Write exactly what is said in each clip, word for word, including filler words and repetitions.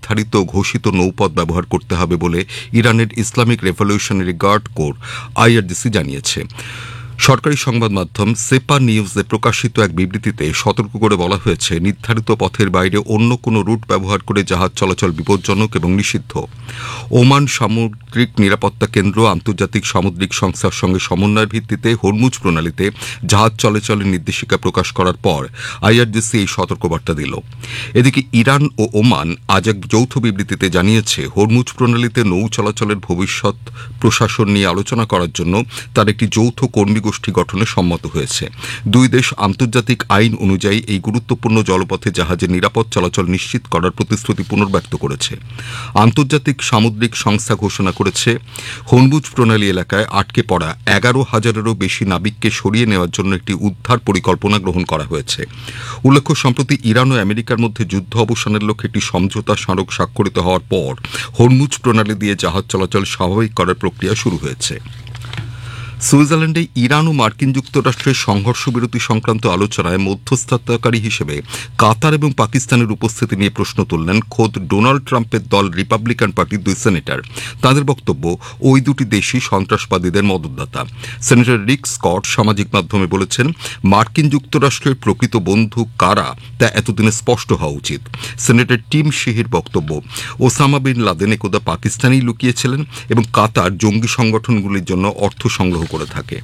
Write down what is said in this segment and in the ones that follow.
নির্ধারিত ঘোষিত নৌপথ ব্যবহার করতে হবে বলে ইরানের Islamic revolutionary guard corps IRGC জানিয়েছে। সরকারি সংবাদ মাধ্যম সেপা নিউজে প্রকাশিত এক বিবৃতিতে সতর্ক করে বলা হয়েছে, নির্ধারিত পথের বাইরে অন্য কোনো রুট ব্যবহার করে জাহাজ চলাচল বিপজ্জনক এবং নিষিদ্ধ। ওমান সামুদ্রিক নিরাপত্তা কেন্দ্র আন্তর্জাতিক সামুদ্রিক সংস্থার সঙ্গে সমন্বয়ের ভিত্তিতে হরমুজ প্রণালীতে জাহাজ চলাচলের নির্দেশিকা প্রকাশ করার পর আইআরজিসি এই সতর্কবার্তা দিল। এদিকে ইরান ও ওমান আজ এক যৌথ বিবৃতিতে জানিয়েছে, হরমুজ প্রণালীতে নৌ চলাচলের ভবিষ্যৎ প্রশাসন নিয়ে আলোচনা করার জন্য তার একটি যৌথ কর্মী গোষ্ঠী গঠনে সম্মত হয়েছে। দুই দেশ আন্তর্জাতিক আইন অনুযায়ী এই গুরুত্বপূর্ণ জলপথে জাহাজের নিরাপদ চলাচল নিশ্চিত করার প্রতিশ্রুতি পুনর্ব্যক্ত করেছে। আন্তর্জাতিক সামুদ্রিক সংস্থা ঘোষণা করেছে, হরমুজ প্রণালী এলাকায় আটকে পড়া এগারো হাজারেরও বেশি নাবিককে সরিয়ে নেওয়ার জন্য একটি উদ্ধার পরিকল্পনা গ্রহণ করা হয়েছে। উল্লেখ্য, সম্প্রতি ইরান ও আমেরিকার মধ্যে যুদ্ধ অবসানের লক্ষ্যে একটি সমঝোতা স্মারক স্বাক্ষরিত হওয়ার পর হরমুজ প্রণালী দিয়ে জাহাজ চলাচল স্বাভাবিক করার প্রক্রিয়া শুরু হয়েছে। সুইজারল্যান্ডে ইরান ও মার্কিন যুক্তরাষ্ট্রের সংঘর্ষ বিরতি সংক্রান্ত আলোচনায় মধ্যস্থতাকারী হিসেবে কাতার এবং পাকিস্তানের উপস্থিতি নিয়ে প্রশ্ন তুললেন খোদ ডোনাল্ড ট্রাম্পের দল রিপাবলিকান পার্টির দুই সেনেটর। তাদের বক্তব্য, ওই দুটি দেশই সন্ত্রাসবাদীদের মদতদাতা। সেনেটর রিক স্কট সামাজিক মাধ্যমে বলেছেন, মার্কিন যুক্তরাষ্ট্রের প্রকৃত বন্ধু কারা তা এতদিনে স্পষ্ট হওয়া উচিত। সেনেটর টিম শিহির বক্তব্য, ওসামা বিন লাদেন একদা পাকিস্তানেই লুকিয়েছিলেন এবং কাতার জঙ্গি সংগঠনগুলির জন্য অর্থ সংগ্রহ করে থাকে।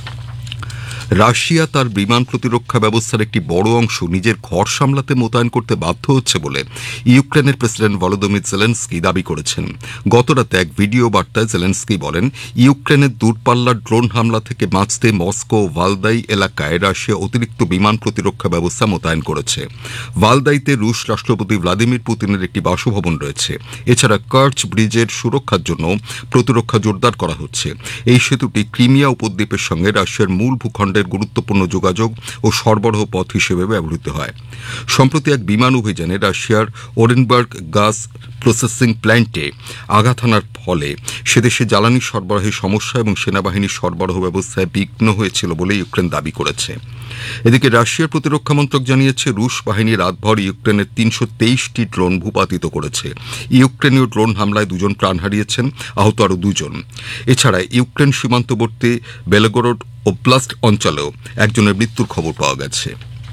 রাশিয়া তার বিমান প্রতিরক্ষা ব্যবস্থার একটি বড় অংশ নিজের ঘর সামলাতে মোতায়েন করতে বাধ্য হচ্ছে বলে ইউক্রেনের প্রেসিডেন্ট ভলোদিমির জেলেনস্কি দাবি করেছেন। গতরাতে এক ভিডিও বার্তায় জেলেনস্কি বলেন, ইউক্রেনের দূরপাল্লার ড্রোন হামলা থেকে বাঁচতে মস্কো ও ভালদাই এলাকায় রাশিয়া অতিরিক্ত বিমান প্রতিরক্ষা ব্যবস্থা মোতায়েন করেছে। ভালদাইতে রুশ রাষ্ট্রপতি ভ্লাদিমির পুতিনের একটি বাসভবন রয়েছে। এছাড়া কার্চ ব্রিজের সুরক্ষার জন্য প্রতিরক্ষা জোরদার করা হচ্ছে। এই সেতুটি ক্রিমিয়া উপদ্বীপের সঙ্গে রাশিয়ার মূল ভূখণ্ডের গুরুত্বপূর্ণ যোগাযোগ ও সরবরাহ পথ হিসেবে ব্যবহৃত হয়। সম্প্রতি এক বিমান অভিযানে রাশিয়ার ওরেনবার্গ গ্যাস প্রসেসিং প্ল্যান্টে আঘাত হানার ফলে সেদেশে জ্বালানি সরবরাহে সমস্যা এবং সেনাবাহিনীর সরবরাহ ব্যবস্থায় বিঘ্ন হয়েছিল বলে ইউক্রেন দাবি করেছে। এদিকে রাশিয়ার প্রতিরক্ষা মন্ত্রক জানিয়েছে, রুশ বাহিনী রাতভর ইউক্রেনের তিনশো তেইশটি ড্রোন ভূপাতিত করেছে। ইউক্রেনীয় ড্রোন হামলায় দুজন প্রাণ হারিয়েছেন, আহত আরও দুজন। এছাড়া ইউক্রেন সীমান্তবর্তী বেলগরড ওব্লাস্ট অঞ্চলেও একজনের মৃত্যুর খবর পাওয়া গেছে।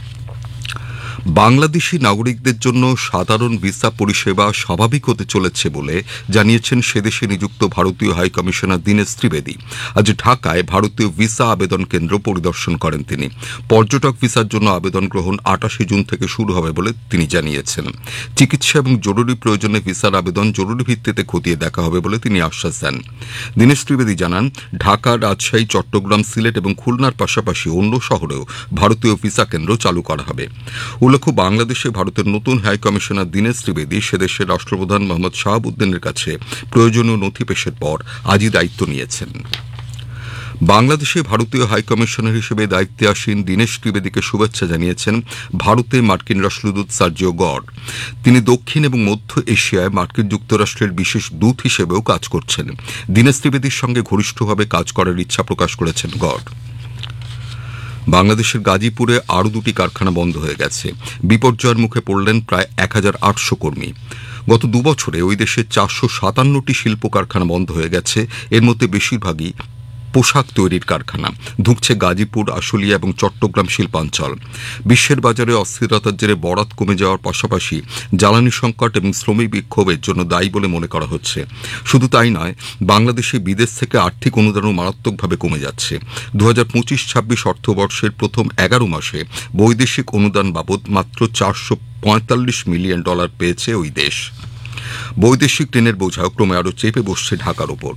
বাংলাদেশি নাগরিকদের জন্য সাধারণ ভিসা পরিষেবা স্বাভাবিক হতে চলেছে বলে জানিয়েছেন সেদেশে নিযুক্ত ভারতীয় হাইকমিশনার দীনেশ ত্রিবেদী। আজ ঢাকায় ভারতীয় ভিসা আবেদন কেন্দ্র পরিদর্শন করেন তিনি। পর্যটক ভিসার জন্য আবেদন গ্রহণ আটাশে জুন থেকে শুরু হবে বলে তিনি জানিয়েছেন। চিকিৎসা এবং জরুরি প্রয়োজনে ভিসার আবেদন জরুরি ভিত্তিতে খতিয়ে দেখা হবে বলে তিনি আশ্বাস দেন। দীনেশ ত্রিবেদী জানান, ঢাকা, রাজশাহী, চট্টগ্রাম, সিলেট এবং খুলনার পাশাপাশি অন্য শহরেও ভারতীয় ভিসা কেন্দ্র চালু করা হবে। উল্লেখ্য, বাংলাদেশে ভারতের নতুন হাইকমিশনার দীনেশ ত্রিবেদী সেদেশের রাষ্ট্রপ্রধান মোহাম্মদ শাহাবুদ্দিনের কাছে প্রয়োজনীয় নথি পেশের পর আজই দায়িত্ব নিয়েছেন। বাংলাদেশে ভারতীয় হাইকমিশনার হিসেবে দায়িত্বে আসীন দীনেশ ত্রিবেদীকে শুভেচ্ছা জানিয়েছেন ভারতে মার্কিন রাষ্ট্রদূত সার্জিও গড। তিনি দক্ষিণ এবং মধ্য এশিয়ায় মার্কিন যুক্তরাষ্ট্রের বিশেষ দূত হিসেবেও কাজ করছেন। দীনেশ ত্রিবেদীর সঙ্গে ঘনিষ্ঠভাবে কাজ করার ইচ্ছা প্রকাশ করেছেন গড। বাংলাদেশের গাজীপুরে আরও দুটি কারখানা বন্ধ হয়ে গেছে। বিপর্যয়ের মুখে পড়লেন প্রায় এক হাজার আটশো কর্মী। গত দুবছরে ওই দেশের চারশো সাতান্নটি শিল্প কারখানা বন্ধ হয়ে গেছে। এর মধ্যে বেশিরভাগই পোশাক তৈরির কারখানা। ধুঁকছে গাজীপুর, আশুলিয়া এবং চট্টগ্রাম শিল্পাঞ্চল। বিশ্বের বাজারে অস্থিরতার জেরে বরাত কমে যাওয়ার পাশাপাশি জ্বালানি সংকট এবং শ্রমিক বিক্ষোভের জন্য দায়ী বলে মনে করা হচ্ছে। শুধু তাই নয়, বাংলাদেশে বিদেশ থেকে আর্থিক অনুদানও মারাত্মকভাবে কমে যাচ্ছে। দু হাজার পঁচিশ ছাব্বিশ অর্থবর্ষের প্রথম এগারো মাসে বৈদেশিক অনুদান বাবদ মাত্র চারশো পঁয়তাল্লিশ মিলিয়ন ডলার পেয়েছে ওই দেশ। বৈদেশিক ঋণের বোঝাও ক্রমে আরও চেপে বসছে ঢাকার ওপর।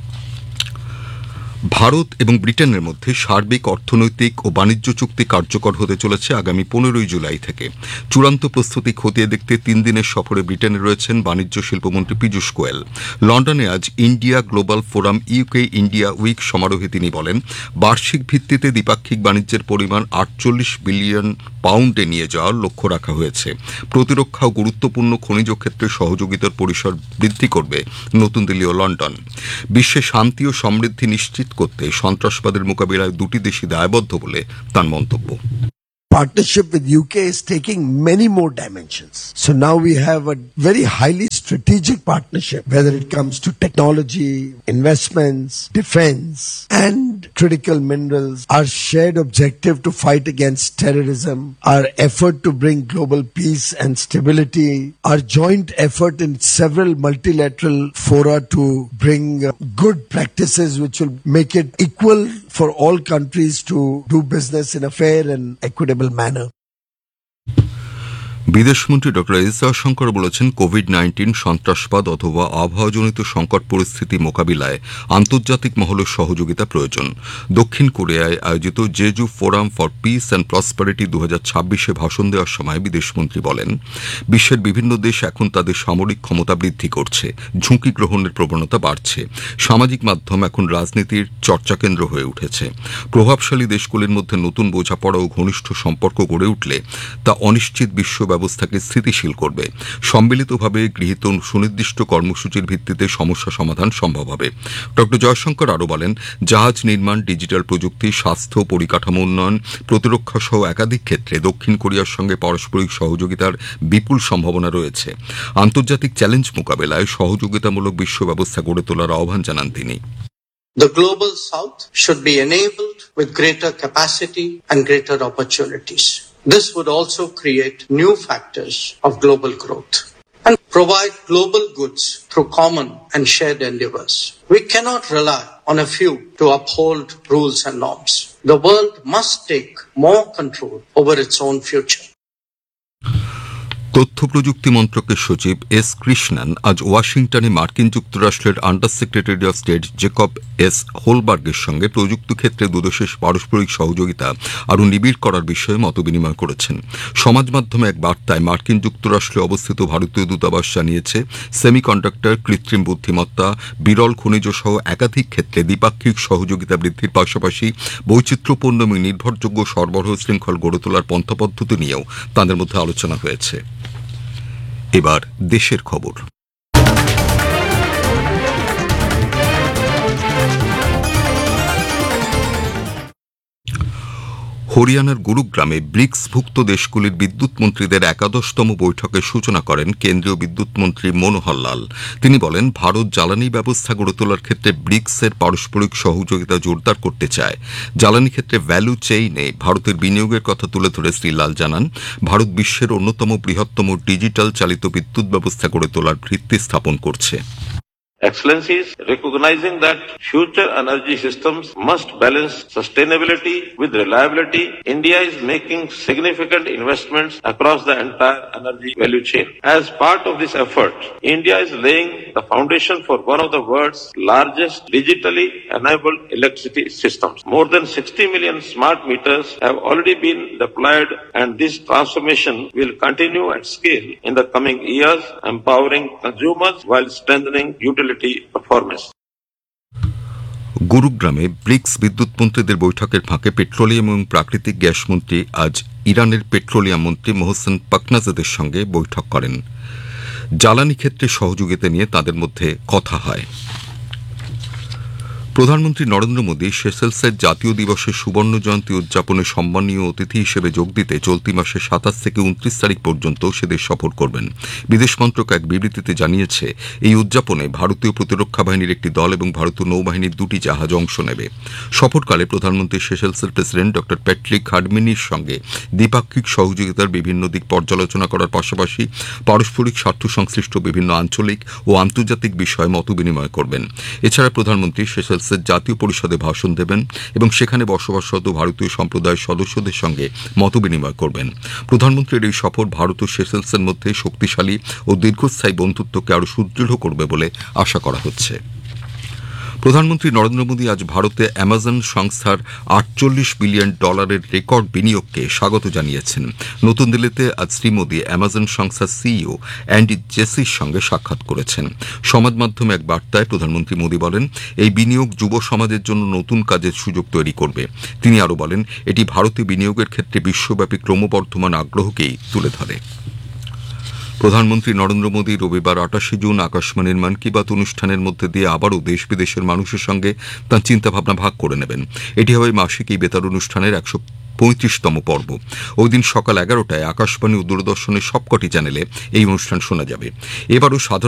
ভারত এবং ব্রিটেনের মধ্যে সার্বিক অর্থনৈতিক ও বাণিজ্য চুক্তি কার্যকর হতে চলেছে আগামী পনেরোই জুলাই থেকে। চূড়ান্ত প্রস্তুতি খতিয়ে দেখতে তিন দিনের সফরে ব্রিটেনে রয়েছেন বাণিজ্য শিল্পমন্ত্রী পীযূষ গোয়েল। লন্ডনে আজ India global forum UK India week সমারোহে তিনি বলেন, বার্ষিক ভিত্তিতে দ্বিপাক্ষিক বাণিজ্যের পরিমাণ আটচল্লিশ বিলিয়ন পাউন্ডে নিয়ে যাওয়ার লক্ষ্য রাখা হয়েছে। প্রতিরক্ষা ও গুরুত্বপূর্ণ খনিজ ক্ষেত্রে সহযোগিতার পরিসর বৃদ্ধি করবে নতুন দিল্লি ও লন্ডন। বিশ্বে শান্তি ও সমৃদ্ধি নিশ্চিত করতে সন্ত্রাসবাদের মোকাবিলায় দুটি দেশই দায়বদ্ধ বলে তার মন্তব্য। Partnership with U K is taking many more dimensions. So now we have a very highly strategic partnership, whether it comes to technology, investments, defense, and critical minerals, our shared objective to fight against terrorism, our effort to bring global peace and stability, our joint effort in several multilateral fora to bring uh, good practices which will make it equal for all countries to do business in a fair and equitable manner. বিদেশমন্ত্রী doctor S Jaishankar বলেছেন, Covid nineteen, সন্ত্রাসবাদ অথবা আবহাওয়াজনিত সংকট পরিস্থিতি মোকাবিলায় আন্তর্জাতিক মহলের সহযোগিতা প্রয়োজন। দক্ষিণ কোরিয়ায় আয়োজিত Jeju forum for piece and prosperity দু হাজার ছাব্বিশে ভাষণ দেওয়ার সময় বিদেশমন্ত্রী বলেন, বিশ্বের বিভিন্ন দেশ এখন তাদের সামরিক ক্ষমতা বৃদ্ধি করছে, ঝুঁকি গ্রহণের প্রবণতা বাড়ছে। সামাজিক মাধ্যম এখন রাজনীতির চর্চাকেন্দ্র হয়ে উঠেছে। প্রভাবশালী দেশগুলির মধ্যে নতুন বোঝাপড়া ও ঘনিষ্ঠ সম্পর্ক গড়ে উঠলে তা অনিশ্চিত বিশ্ব ব্যবস্থাকে স্থিতিশীল করবে। সম্মিলিতভাবে গৃহীত সুনির্দিষ্ট কর্মসূচির ভিত্তিতে সমস্যা সমাধান সম্ভব হবে। ডক্টর জয়শঙ্কর আরও বলেন, জাহাজ নির্মাণ, ডিজিটাল প্রযুক্তি, স্বাস্থ্য, পরিকাঠামো উন্নয়ন, প্রতিরক্ষা সহ একাধিক ক্ষেত্রে দক্ষিণ কোরিয়ার সঙ্গে পারস্পরিক সহযোগিতার বিপুল সম্ভাবনা রয়েছে। আন্তর্জাতিক চ্যালেঞ্জ মোকাবেলায় সহযোগিতামূলক বিশ্ব ব্যবস্থা গড়ে তোলার আহ্বান জানান তিনি। The global south should be enabled with greater capacity and greater opportunities. This would also create new factors of global growth and provide global goods through common and shared endeavors. We cannot rely on a few to uphold rules and norms. The world must take more control over its own future. তথ্য প্রযুক্তি মন্ত্রকের সচিব S Krishnan আজ ওয়াশিংটনে মার্কিন যুক্তরাষ্ট্রের under secretary of state Jacob S হোলবার্গের সঙ্গে প্রযুক্তি ক্ষেত্রে দুদেশের পারস্পরিক সহযোগিতা আরও নিবিড় করার বিষয়ে মতবিনিময় করেছেন। সমাজ মাধ্যমে এক বার্তায় মার্কিন যুক্তরাষ্ট্রে অবস্থিত ভারতীয় দূতাবাস জানিয়েছে, সেমিকন্ডাক্টর, কৃত্রিম বুদ্ধিমত্তা, বিরল খনিজ সহ একাধিক ক্ষেত্রে দ্বিপাক্ষিক সহযোগিতা বৃদ্ধির পাশাপাশি বৈচিত্র্যপূর্ণ এবং নির্ভরযোগ্য সরবরাহ শৃঙ্খল গড়ে তোলার পন্থাপদ্ধতি নিয়েও তাদের মধ্যে আলোচনা হয়েছে। এবার দেশের খবর। হরিয়ানার গুরুগ্রামে ব্রিক্সভুক্ত দেশগুলির বিদ্যুৎ মন্ত্রীদের একাদশতম বৈঠকের সূচনা করেন কেন্দ্রীয় বিদ্যুৎ মন্ত্রী মনোহর লাল। তিনি বলেন, ভারত জ্বালানি ব্যবস্থা গড়ে তোলার ক্ষেত্রে ব্রিক্সের পারস্পরিক সহযোগিতা জোরদার করতে চায়। জ্বালানি ক্ষেত্রে ভ্যালু চেইনে ভারতের বিনিয়োগের কথা তুলে ধরে শ্রী লাল জানান, ভারত বিশ্বের অন্যতম বৃহত্তম ডিজিটাল চালিত বিদ্যুৎ ব্যবস্থা গড়ে তোলার ভিত্তি স্থাপন করছে। Excellencies, recognizing that future energy systems must balance sustainability with reliability, India is making significant investments across the entire energy value chain. As part of this effort, India is laying the foundation for one of the world's largest digitally enabled electricity systems. More than sixty million smart meters have already been deployed, and this transformation will continue at scale in the coming years, empowering consumers while strengthening utility performance. গুরুগ্রামে bricks বিদ্যুৎ মন্ত্রীদের বৈঠকের ফাঁকে petroleum এবং প্রাকৃতিক gas মন্ত্রী আজ ইরানের petroleum মন্ত্রী মোহসেন পাকনাজাদের সঙ্গে বৈঠক করেন। জ্বালানি ক্ষেত্রে সহযোগিতা নিয়ে তাদের মধ্যে কথা হয়। প্রধানমন্ত্রী নরেন্দ্র মোদী সেশেলসের জাতীয় দিবসের সুবর্ণ জয়ন্তী উদযাপনে সম্মানীয় অতিথি হিসেবে যোগ দিতে চলতি মাসের সাতাশ থেকে উনত্রিশ তারিখ পর্যন্ত সেদেশ সফর করবেন। বিদেশ মন্ত্রক এক বিবৃতিতে জানিয়েছে, এই উদযাপনে ভারতীয় প্রতিরক্ষা বাহিনীর একটি দল এবং ভারতীয় নৌবাহিনীর দুটি জাহাজ অংশ নেবে। সফরকালে প্রধানমন্ত্রী সেশেলসের প্রেসিডেন্ট ডক্টর প্যাট্রিক হার্ডমিনির সঙ্গে দ্বিপাক্ষিক সহযোগিতার বিভিন্ন দিক পর্যালোচনা করার পাশাপাশি পারস্পরিক স্বার্থ সংশ্লিষ্ট বিভিন্ন আঞ্চলিক ও আন্তর্জাতিক বিষয়ে মতবিনিময় করবেন। এছাড়া প্রধানমন্ত্রী সেশেলস জাতীয় পরিষদে ভাষণ দেবেন এবং সেখানে বসবাসরত ভারতীয় সম্প্রদায়ের সদস্যদের সঙ্গে মতবিনিময় করবেন। প্রধানমন্ত্রীর এই সফর ভারত ও সেশেলসের মধ্যে শক্তিশালী ও দীর্ঘস্থায়ী বন্ধুত্বকে আরও সুদৃঢ় করবে বলে আশা করা হচ্ছে। প্রধানমন্ত্রী নরেন্দ্র মোদী আজ ভারতে অ্যামাজন সংস্থার আটচল্লিশ বিলিয়ন ডলারের রেকর্ড বিনিয়োগকে স্বাগত জানিয়েছেন। নতুন দিল্লিতে আজ শ্রী মোদী অ্যামাজন সংস্থার সিইও অ্যান্ডি জেসির সঙ্গে সাক্ষাৎ করেছেন। সংবাদ মাধ্যমে এক বার্তায় প্রধানমন্ত্রী মোদী বলেন, এই বিনিয়োগ যুব সমাজের জন্য নতুন কাজের সুযোগ তৈরি করবে। তিনি আরও বলেন, এটি ভারতে বিনিয়োগের ক্ষেত্রে বিশ্বব্যাপী ক্রমবর্ধমান আগ্রহকেই তুলে ধরে। প্রধানমন্ত্রী নরেন্দ্র মোদী রবিবার আটাশে জুন আকাশবাণীর মন কি বাত অনুষ্ঠানের মধ্যে দিয়ে আবারও দেশ বিদেশের মানুষের সঙ্গে তাঁর চিন্তাভাবনা ভাগ করে নেবেন। এটি হবে মাসিক এই বেতার অনুষ্ঠানের একশো পঁয়ত্রিশতম পর্ব। ওই দিন সকাল এগারোটায় আকাশবাণী ও দূরদর্শনের সবকটি চ্যানেলে এই অনুষ্ঠান শোনা যাবে। এবারও সাধারণ